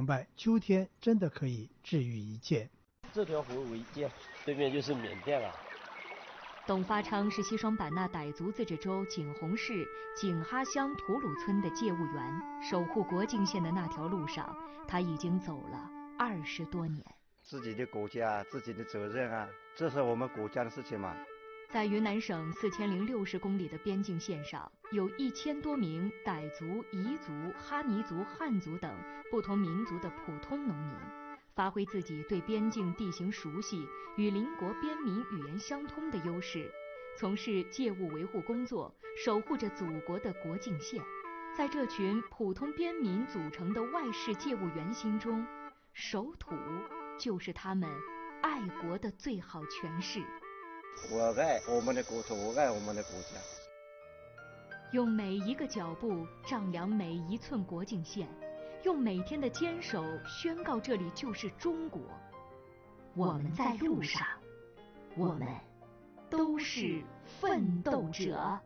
明白，秋天真的可以治愈一切。 这条河为界，对面就是缅甸了。 董发昌是西双版纳傣族自治州景洪市景哈乡图鲁村的界务员，守护国境线的那条路上，他已经走了20多年。 自己的国家，自己的责任啊，这是我们国家的事情嘛。 在云南省4060公里的边境线上，有1000多名傣族、彝族、哈尼族、汉族等不同民族的普通农民，发挥自己对边境地形熟悉、与邻国边民语言相通的优势，从事界务维护工作，守护着祖国的国境线。在这群普通边民组成的外事界务员心中，守土就是他们爱国的最好诠释。 我爱我们的国土，我爱我们的国家。 用每一个脚步丈量每一寸国境线，用每天的坚守宣告这里就是中国。我们在路上，我们都是奋斗者。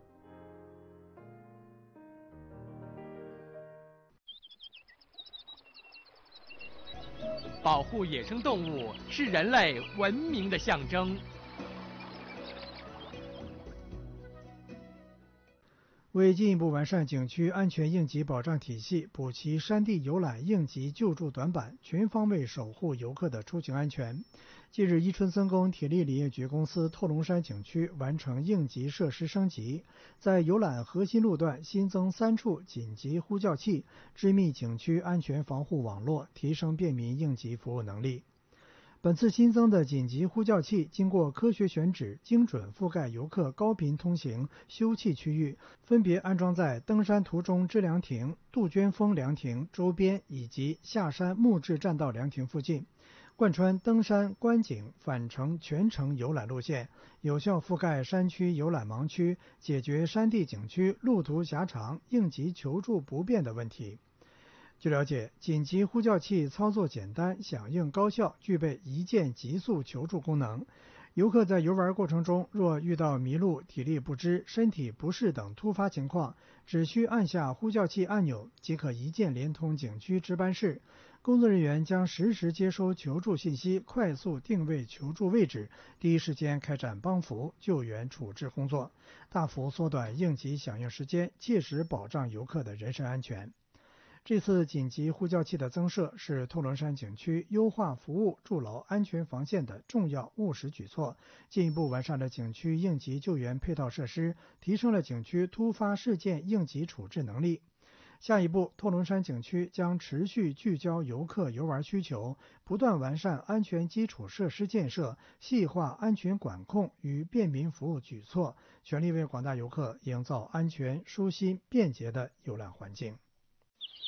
保护野生动物是人类文明的象征。 为进一步完善景区安全应急保障体系，补齐山地游览应急救助短板，全方位守护游客的出行安全。近日，伊春森宫铁力林业局公司透龙山景区完成应急设施升级，在游览核心路段新增3处紧急呼叫器，织密景区安全防护网络，提升便民应急服务能力。本次新增的紧急呼叫器经过科学选址，精准覆盖游客高频通行休憩区域，分别安装在登山途中支凉亭、杜鹃峰凉亭周边以及下山木质栈道凉亭附近，贯穿登山、观景、返程全程游览路线，有效覆盖山区游览盲区，解决山地景区路途狭长、应急求助不便的问题。据了解，紧急呼叫器操作简单，响应高效，具备一键急速求助功能。游客在游玩过程中，若遇到迷路、体力不支、身体不适等突发情况，只需按下呼叫器按钮，即可一键连通景区值班室。工作人员将实时接收求助信息，快速定位求助位置，第一时间开展帮扶、救援、处置工作，大幅缩短应急响应时间，切实保障游客的人身安全。这次紧急呼叫器的增设是透龙山景区优化服务、筑牢安全防线的重要务实举措，进一步完善了景区应急救援配套设施，提升了景区突发事件应急处置能力。下一步，透龙山景区将持续聚焦游客游玩需求，不断完善安全基础设施建设，细化安全管控与便民服务举措，全力为广大游客营造安全、舒心、便捷的游览环境。